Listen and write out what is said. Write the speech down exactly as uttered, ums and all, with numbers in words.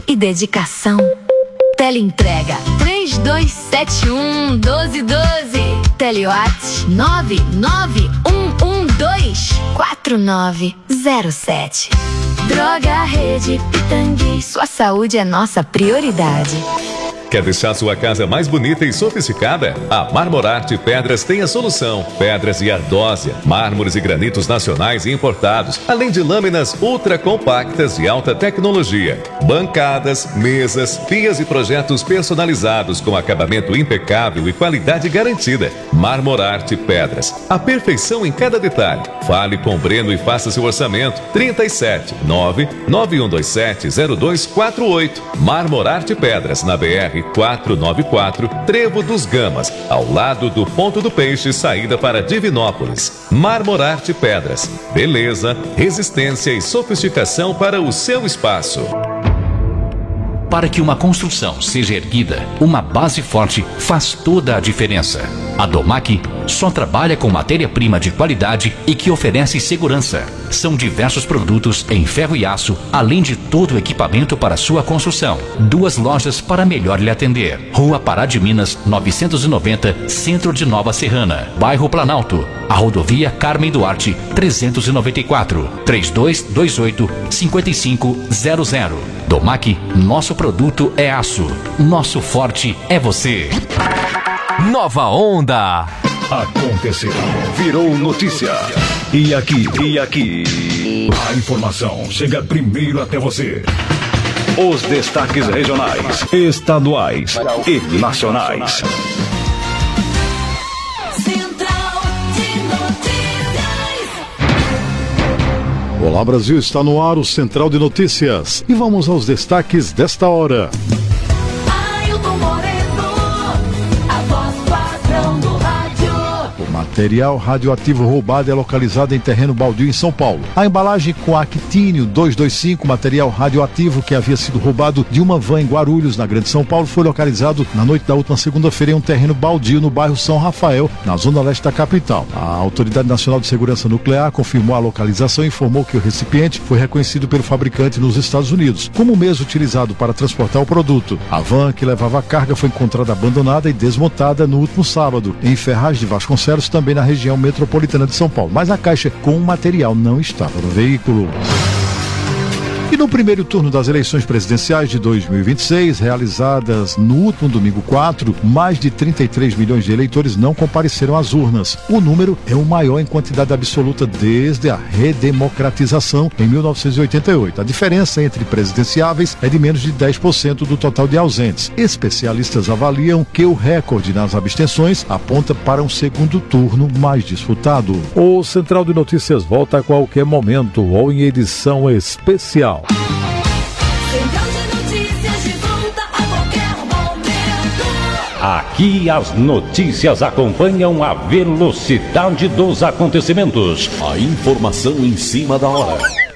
e dedicação. Teleentrega três dois sete um, um dois um dois. Telewatts nove nove um um dois, quatro nove zero sete. Droga Rede Pitangui, sua saúde é nossa prioridade. Quer deixar sua casa mais bonita e sofisticada? A Marmorarte Pedras tem a solução. Pedras e ardósia, mármores e granitos nacionais e importados, além de lâminas ultra compactas de alta tecnologia. Bancadas, mesas, pias e projetos personalizados com acabamento impecável e qualidade garantida. Marmorarte Pedras, a perfeição em cada detalhe. Fale com o Breno e faça seu orçamento. trinta e sete, nove nove um dois sete, zero dois quatro oito. Marmorarte Pedras, na B R quatrocentos e noventa e quatro, Trevo dos Gamas, ao lado do Ponto do Peixe, saída para Divinópolis. Marmorarte Pedras, beleza, resistência e sofisticação para o seu espaço. Para que uma construção seja erguida, uma base forte faz toda a diferença. A Domac só trabalha com matéria-prima de qualidade e que oferece segurança. São diversos produtos em ferro e aço, além de todo o equipamento para sua construção. Duas lojas para melhor lhe atender. Rua Pará de Minas, novecentos e noventa, Centro de Nova Serrana. Bairro Planalto. A rodovia Carmen Duarte, trezentos e noventa e quatro. três dois dois oito, cinco cinco zero zero. Domac, nosso produto é aço. Nosso forte é você. Nova Onda. Aconteceu, virou notícia. E aqui, e aqui, a informação chega primeiro até você. Os destaques regionais, estaduais e nacionais. Central de Notícias. Olá Brasil, está no ar o Central de Notícias. E vamos aos destaques desta hora. Material radioativo roubado é localizado em terreno baldio em São Paulo. A embalagem com actínio duzentos e vinte e cinco, material radioativo que havia sido roubado de uma van em Guarulhos, na Grande São Paulo, foi localizado na noite da última segunda-feira em um terreno baldio no bairro São Rafael, na zona leste da capital. A Autoridade Nacional de Segurança Nuclear confirmou a localização e informou que o recipiente foi reconhecido pelo fabricante nos Estados Unidos como o mesmo utilizado para transportar o produto. A van que levava a carga foi encontrada abandonada e desmontada no último sábado, em Ferraz de Vasconcelos, também na região metropolitana de São Paulo, mas a caixa com o material não estava no veículo. E no primeiro turno das eleições presidenciais de dois mil e vinte e seis, realizadas no último domingo quatro, mais de trinta e três milhões de eleitores não compareceram às urnas. O número é o maior em quantidade absoluta desde a redemocratização em mil novecentos e oitenta e oito. A diferença entre presidenciáveis é de menos de dez por cento do total de ausentes. Especialistas avaliam que o recorde nas abstenções aponta para um segundo turno mais disputado. O Central de Notícias volta a qualquer momento ou em edição especial. Central de Notícias de volta a qualquer momento. Aqui as notícias acompanham a velocidade dos acontecimentos. A informação em cima da hora.